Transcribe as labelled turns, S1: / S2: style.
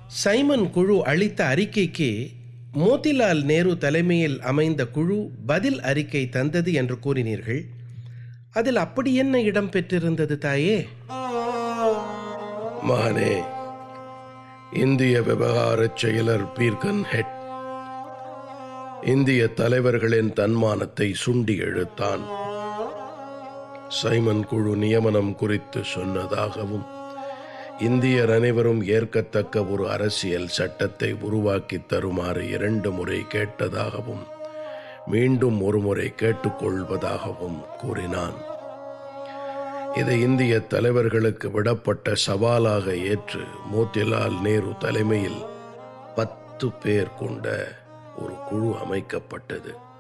S1: Simon குழு அளித்த அறிக்கைக்கு மோதிலால் நேரு தலைமையில் அமைந்த குழு பதில் அறிக்கை தந்தது என்று கூறினீர்கள். அதில் அப்படி என்ன இடம் பெற்றிருந்தது தாயே?
S2: மகனே, இந்திய விவகார செயலர் பீர்கன் ஹெட் இந்திய தலைவர்களின் தன்மானத்தை சுண்டி இழுத்தான். சைமன் குழு நியமனம் குறித்து சொன்னதாகவும் இந்தியர் அனைவரும் ஏற்கத்தக்க ஒரு அரசியல் சட்டத்தை உருவாக்கி தருமாறு 2 முறை கேட்டதாகவும் மீண்டும் ஒரு முறை கேட்டுக்கொள்வதாகவும் கூறினான். இதை இந்திய தலைவர்களுக்கு விடப்பட்ட சவாலாக ஏற்று மோதிலால் நேரு தலைமையில் 10 பேர் கொண்ட ஒரு குழு அமைக்கப்பட்டது.